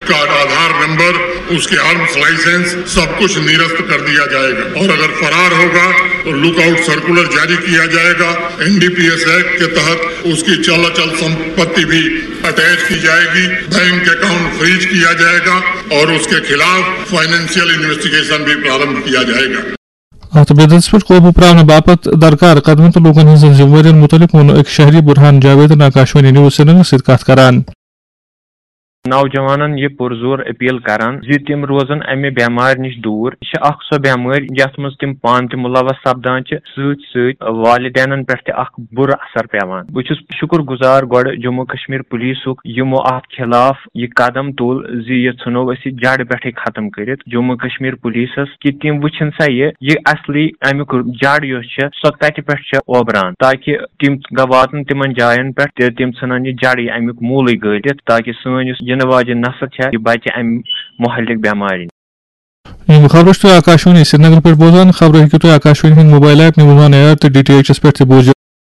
उसका आधार नंबर, उसके arms licence सब कुछ निरस्त कर दिया जाएगा और अगर फरार होगा तो लुकआउट सर्कुलर जारी किया जाएगा। NDPS एक्ट के तहत उसकी चल संपत्ति भी अटैच की जाएगी, बैंक अकाउंट फ्रीज किया जाएगा और उसके खिलाफ फाइनेंशियल इन्वेस्टिगेशन भी प्रारंभ किया जाएगा। ات بدس پہ قوبو پراؤن باپت درکار قدم تو لوکن ہز ذمہ دارین متعلق ون ایک شہری برہان جاوید آکاشوانی نیوز سرینگر ست کت کران نوجوانن یہ پرزور اپیل کران زِ تم روزن امہ بیمار نش دور۔ یہ اخ سو بیمار یت مز تم پان تہ ملوث سپدان ست ست والدینن پہ اخ بر اثر پیوان۔ بہ چھس شکر گزار گۄڈٕ جموں کشمیر پولیسک یمو اتھ خلاف یہ قدم تل زِ یہ ژھنو اسی جڑ پہ ختم کرت جموں کشمیر پولیسس کہ تم وچھن سا یہ اصلی امیک جڑ یس سو تتہ پہ اوبران تاکہ تم واتن تمن جائن پہ تم ژھنن یہ جڑ امیک مولٕے گٔڑِتھ تاکہ سٲنۍ یُس ینہٕ واجن نسل ہے یہ بچہ امہ مہلک بیماری۔ یہ خبر تھی آکاشوانی سری نگر پہ بوزان۔ خبر ہیکو تھی آکاشوانی ہند mobile app news on year تو DTH پہ بوزت۔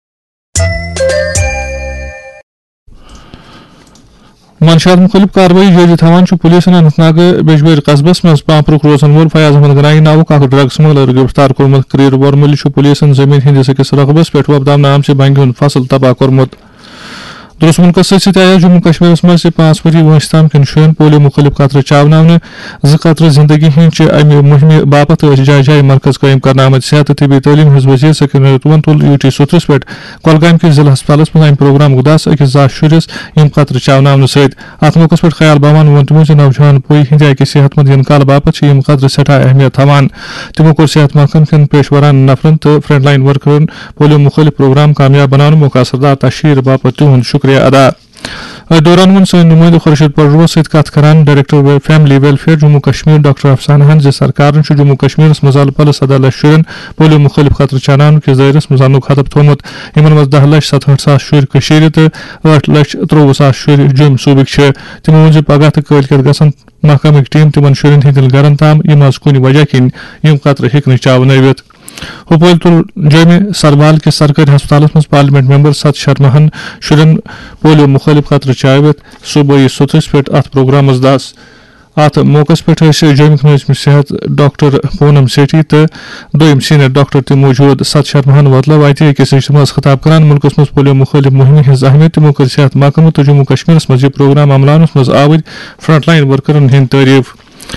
منشیات مختلف کاروٲیی جٲری تھاوان پولیسن اننت ناگ بیجبیر قصبس مز پامپرک روزن وول فیاض احمد گنایی ناوک اخ ڈرگ سمگلر گرفتار کورمت۔ کریر ورمل پولیسن زمین ہندس أکس رقبس پہ وۄپداونہٕ آمژِ بنگہِ ہُنٛد فصل تباہ کورمت۔ درست ملکس ست آیا جموں کشمیر مز 5 ؤری وٲنٛسہِ تام کٮ۪ن شُرٮ۪ن پولیو مختلف قطرٕ چاوناونہٕ۔ 2 قطرٕ زندگی ہٕنٛدۍ امہِ مہمہِ باپتھ جایہِ جایہِ مرکز قٲیِم کرنہٕ آمٕتۍ۔ صحت تہٕ طبی تعلیٖم ہٕنٛز وزیر سکینہ رتوٗن تُل UT سوتھرس پٮ۪ٹھ کۄلگامہِ کِس ضلع ہسپتالس منٛز امہِ پروگرامُک دس أکِس زاس شُرِس یِم قطرٕ چاوناونہٕ سۭتۍ۔ اتھ موقعس پٮ۪ٹھ خیال باوان ووٚن تِمو زِ نوجوان پُے ہٕنٛدِ اکہِ صحت مند اِنکال باپتھ چھِ یِم قطرٕ سٮ۪ٹھاہ اہمیت تھاوان۔ تِمو کوٚر صحت محکمہٕ کٮ۪ن پیشورانہٕ نفرن تہٕ فرنٹ لاین ورکرن پولیو مختلف پروگرام کامیاب بناونہٕ موقع اثردار تشہیر باپتھ تِہُنٛد شُکریہ ادا۔ اتھ دوران ووٚن سٲنۍ نُمٲیندٕ خورشید پروَس سۭتۍ کتھ کران director family welfare Jammu Kashmir doctor افسانہن زِ سرکارن چھُ جموں کشمیرس منٛز الہٕ پلہٕ 17 لچھ شُرٮ۪ن پولیو مختلف قطرٕ چاناونہٕ کِس دٲیرس منٛز اننُک ہدف تھوٚومُت۔ یِمن منٛز 10,67,000 شُرۍ کٔشیٖرِ تہٕ 8,63,000 شُرۍ جوٚمۍ صوٗبٕکۍ چھِ۔ تِمو ووٚن زِ پگہہ تہٕ کٲلۍکٮ۪تھ گژھن محکمٕکۍ ٹیٖم تِمن شُرٮ۪ن ہٕنٛدٮ۪ن گرن تام یِم آز کُنہِ وجہ کِنۍ یِم قطرٕ ہیٚکہِ نہٕ چاونٲوِتھ۔ ہوپٲرۍ تُل جوٚمہِ سربال کِس سرکٲرۍ ہسپتالس منٛز پارلیمنٹ ممبر ست شرماہن شُرٮ۪ن پولیو مختلف قطرٕ چٲوِتھ صوبٲیی سوتھرس پٮ۪ٹھ اتھ پروگرامس دس۔ اتھ موقعس پٮ۪ٹھ ٲسۍ جوٚمِکۍ نٲظِمہِ صحت ڈاکٹر پوٗنم سیٹھی تہٕ دوٚیِم سیٖنیر ڈاکٹر تہِ موٗجوٗد۔ ست شرماہن ووتلٲو اتہِ أکِس اجتماعس خطاب کران مُلکس منٛز پولیو مختلف مہمہِ ہٕنٛز اہمیت۔ تِمو کٔر صحت محکمہٕ تہٕ جموں کشمیرس منٛز یہِ پروگرام عملاونس منٛز آوٕرۍ فرنٹ لاین ورکرن ہٕنٛدۍ تعریٖف۔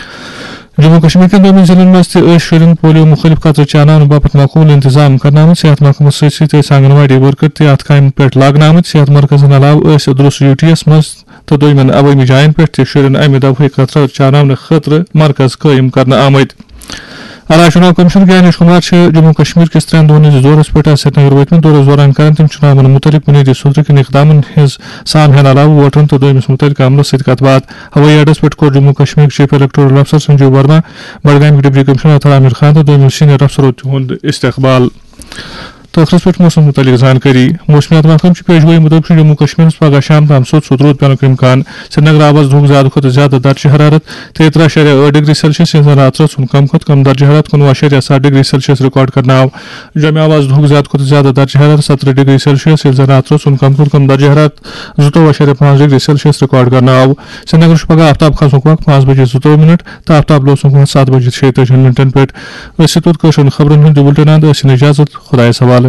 جموں کشمیر کٮ۪ن دوٚیمہِ ضلعن منٛز تہِ ٲسۍ شُرٮ۪ن پولیو مختلف قطرٕ چاناونہٕ باپتھ معقوٗل انتظام کرناوٕنۍ۔ صحت محکمس سۭتۍ سۭتۍ ٲسۍ آنگن واڑی ورکر تہِ اتھ کامہِ پٮ۪ٹھ لاگنہٕ آمٕتۍ۔ صحت مرکزن علاوٕ ٲسۍ درُس UT یس منٛز تہٕ دوٚیمٮ۪ن عوٲمی جاین پٮ۪ٹھ تہِ شُرٮ۪ن امہِ دۄہٕکۍ قطرٕ چاناونہٕ خٲطرٕ مرکز قٲیِم کرنہٕ آمٕتۍ۔ علاوٕ چُناو کٔمِشنر گیانیش کُمار چھِ جموں کشمیر کِس 3 دۄہن ہٕنٛدِس دورس پٮ۪ٹھ سری نگر وٲتمٕتۍ۔ دورس دوران کرن تِم چُناون متعلق بُنیٲدی سُدھرٕکٮ۪ن اقدامن ہٕنٛز سامہن علاوٕ ووٹرن تہٕ دوٚیمِس مُتعلقہٕ عملس سۭتۍ کتھ باتھ۔ ہوٲیی اڈس پٮ۪ٹھ کوٚر جموں کشمیرٕکۍ چیف الیکٹورل افسر سنجیو ورما، بڈگامٕکۍ ڈپٹی کمشنر اطہر عامر خان تہٕ دوٚیمِس سیٖنیر افسرو تِہُنٛد استقبال۔ ٲخرس پٮ۪ٹھ موسم متعلق زانکٲری۔ موسمیات محکمہٕ چہِ پیشگوئی مُطٲبِق چھُ جموں کشمیرس پگہہ شام تام سوٚت روٗد پینُک اِمکان۔ سری نگر آو آز دُہُک زیادٕ کھۄتہٕ زیادٕ درجہِ حرارت 33.8 ڈگری سیلسیس، ییٚلہِ زن راتہٕ رٲژ کم کھۄتہٕ کم درجہِ حرارت 19.7 ڈگری سیلسیس رِکارڈ کرنہٕ آو۔ جوٚمہِ آو آز دُہُک زیادٕ کھۄتہٕ زیادٕ درجہِ حرارت 17 ڈگری سیلسیس، ییٚلہِ زن راتہٕ رٲژ کم کھۄتہٕ کم درجہِ حرارت 22.5 ڈگری سیلسیس رِکارڈ کرنہٕ آو۔ سری نگر چھُ پگہہ آفتاب کھسنُک وقت 5:22 تہٕ آفتاب لوسنُک وقت 7:46 پٮ۪ٹھ۔ ٲسۍ توٚت کٲشُر خبرن ہُنٛد یہِ بُلٹن اند ٲسِن اجازت خۄدایس حوالہٕ۔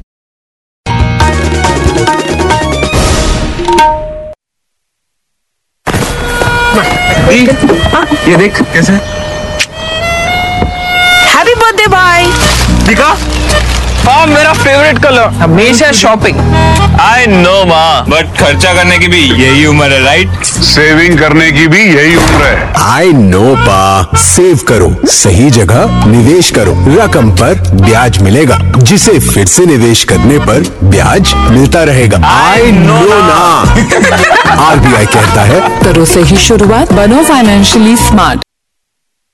یہ دیکھ کیسا ہے؟ ہیپی برتھ ڈے بھائی۔ دیکھا؟ ہاں میرا فیوریٹ کلر۔ ہمیشہ شاپنگ۔ I know ماں، بٹ خرچہ کرنے کی بھی یہی عمر ہے رائٹ؟ سیونگ کرنے کی بھی یہی عمر ہے۔ I know پا، سیو کرو، صحیح جگہ نویش کرو، رقم پر بیاج ملے گا، جسے پھر سے نویش کرنے پر بیاج ملتا رہے گا۔ I know نا۔ RBI کہتا ہے کرو صحیح شروعات، بنو فائنینشلی اسمارٹ۔